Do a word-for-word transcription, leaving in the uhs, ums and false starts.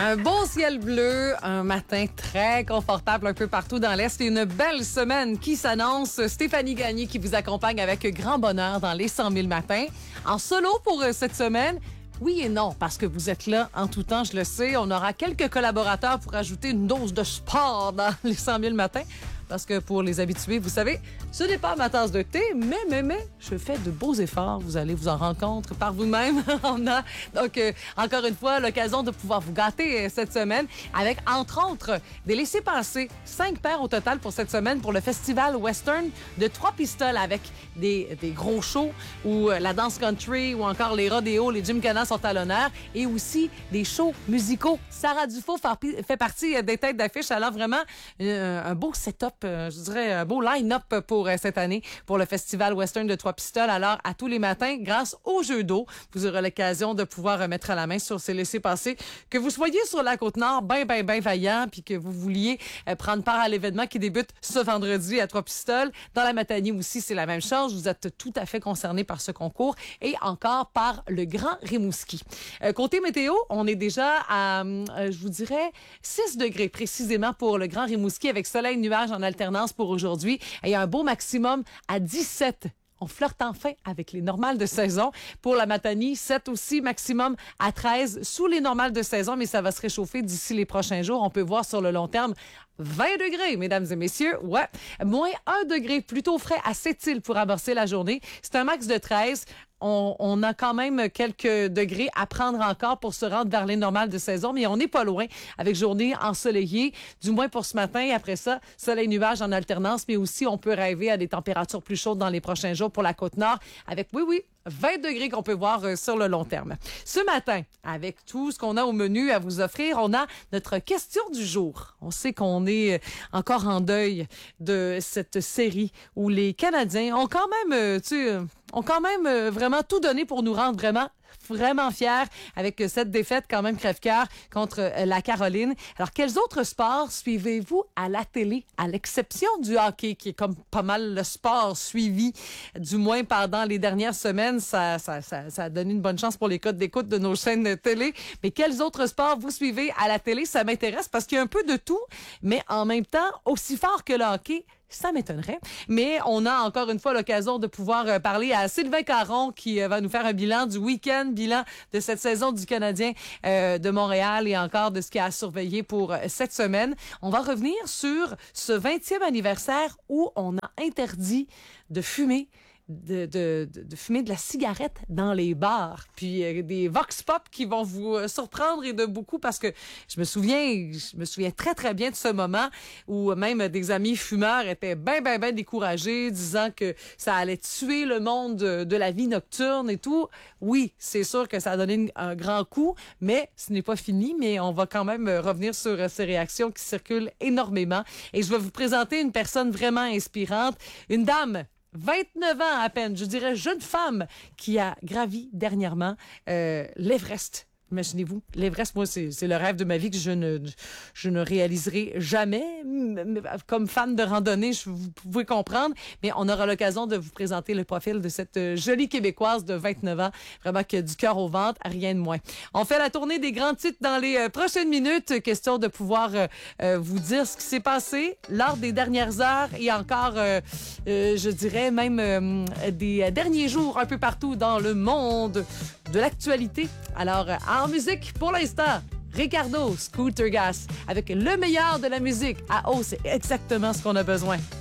Un beau ciel bleu, un matin très confortable un peu partout dans l'Est et une belle semaine qui s'annonce. Stéphanie Gagné qui vous accompagne avec grand bonheur dans les cent mille matins. En solo pour cette semaine, oui et non, parce que vous êtes là en tout temps, je le sais. On aura quelques collaborateurs pour ajouter une dose de sport dans les cent mille matins. Parce que pour les habitués, vous savez, ce n'est pas ma tasse de thé, mais, mais, mais, je fais de beaux efforts. Vous allez vous en rendre compte par vous-même. On a donc, euh, encore une fois, l'occasion de pouvoir vous gâter euh, cette semaine avec, entre autres, des laissez-passer. Cinq paires au total pour cette semaine pour le Festival Western de Trois-Pistoles avec des, des gros shows où euh, la danse country ou encore les rodéos, les gymkhana sont à l'honneur et aussi des shows musicaux. Sarah Dufault fait partie des têtes d'affiche. Alors vraiment, euh, un beau setup. Euh, je dirais un beau line-up pour euh, cette année pour le Festival Western de Trois-Pistoles. Alors, à tous les matins, grâce au jeu d'eau, vous aurez l'occasion de pouvoir euh, mettre à la main sur ces laissez-passer. Que vous soyez sur la Côte-Nord, ben, ben, ben vaillant, puis que vous vouliez euh, prendre part à l'événement qui débute ce vendredi à Trois-Pistoles. Dans la Matanie aussi, c'est la même chose. Vous êtes tout à fait concernés par ce concours et encore par le Grand Rimouski. Euh, côté météo, on est déjà à, euh, je vous dirais, six degrés précisément pour le Grand Rimouski avec soleil, nuages en alternance pour aujourd'hui. Et il y a un beau maximum à dix-sept. On flirte enfin avec les normales de saison. Pour la Matanie, sept aussi, maximum à treize sous les normales de saison, mais ça va se réchauffer d'ici les prochains jours. On peut voir sur le long terme vingt degrés, mesdames et messieurs. Ouais. Moins un degré, plutôt frais à Sept-Îles pour amorcer la journée. C'est un max de treize. On, on a quand même quelques degrés à prendre encore pour se rendre vers les normales de saison, mais on n'est pas loin avec journée ensoleillée, du moins pour ce matin. Et après ça, soleil nuage en alternance, mais aussi on peut rêver à des températures plus chaudes dans les prochains jours pour la Côte-Nord avec, oui, oui, vingt degrés qu'on peut voir euh, sur le long terme. Ce matin, avec tout ce qu'on a au menu à vous offrir, on a notre question du jour. On sait qu'on est encore en deuil de cette série où les Canadiens ont quand même, euh, tu sais, ont quand même euh, vraiment tout donné pour nous rendre vraiment vraiment fiers avec cette défaite quand même crève-cœur contre euh, la Caroline. Alors, quels autres sports suivez-vous à la télé, à l'exception du hockey, qui est comme pas mal le sport suivi, du moins pendant les dernières semaines. Ça, ça, ça, ça a donné une bonne chance pour les codes d'écoute de nos chaînes de télé. Mais quels autres sports vous suivez à la télé? Ça m'intéresse parce qu'il y a un peu de tout, mais en même temps, aussi fort que le hockey, ça m'étonnerait. Mais on a encore une fois l'occasion de pouvoir euh, parler à Sylvain Caron qui euh, va nous faire un bilan du week-end, bilan de cette saison du Canadien euh, de Montréal et encore de ce qu'il a à surveiller pour euh, cette semaine. On va revenir sur ce vingtième anniversaire où on a interdit de fumer De, de, de, de fumer de la cigarette dans les bars. Puis euh, des vox pop qui vont vous euh, surprendre et de beaucoup parce que je me souviens, je me souviens très très bien de ce moment où même des amis fumeurs étaient ben ben ben découragés, disant que ça allait tuer le monde de, de la vie nocturne et tout. Oui, c'est sûr que ça a donné une, un grand coup, mais ce n'est pas fini, mais on va quand même revenir sur euh, ces réactions qui circulent énormément. Et je vais vous présenter une personne vraiment inspirante, une dame vingt-neuf ans à peine, je dirais jeune femme, qui a gravi dernièrement euh, l'Everest. Imaginez-vous, l'Everest, moi, c'est, c'est le rêve de ma vie que je ne, je ne réaliserai jamais. Comme fan de randonnée, je, vous pouvez comprendre, mais on aura l'occasion de vous présenter le profil de cette jolie Québécoise de vingt-neuf ans, vraiment qui a du cœur au ventre, rien de moins. On fait la tournée des grands titres dans les euh, prochaines minutes, question de pouvoir euh, euh, vous dire ce qui s'est passé lors des dernières heures et encore, euh, euh, je dirais même euh, des derniers jours un peu partout dans le monde de l'actualité. Alors, en musique, pour l'instant, Ricardo, Scooter Gas, avec le meilleur de la musique à haut, c'est exactement ce qu'on a besoin.